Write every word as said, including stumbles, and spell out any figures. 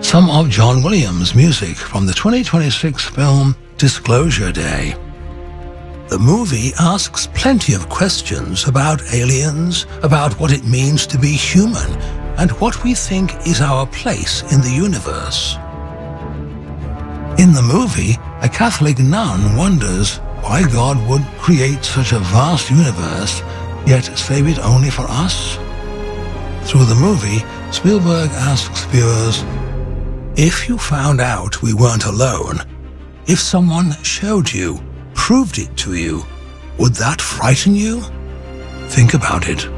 some of John Williams' music from the twenty twenty-six film Disclosure Day. The movie asks plenty of questions about aliens, about what it means to be human, and what we think is our place in the universe. In the movie, a Catholic nun wonders why God would create such a vast universe, yet save it only for us. Through the movie, Spielberg asks viewers, if you found out we weren't alone, if someone showed you, proved it to you, would that frighten you? Think about it.